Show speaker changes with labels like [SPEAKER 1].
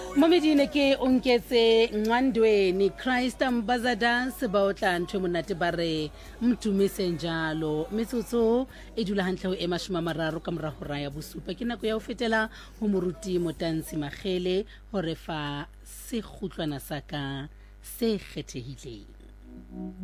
[SPEAKER 1] Momedine ke onketse Ngwandweni Christ Ambassador ba o tla ntwe monate ba re mtumise njalo metsotso e dula hantle ho ema 30 ka mora hora ya bosupa ke nako ya ho fetela ho moruti Motansi Magele hore fa se kgutlwana saka se kgethehileng.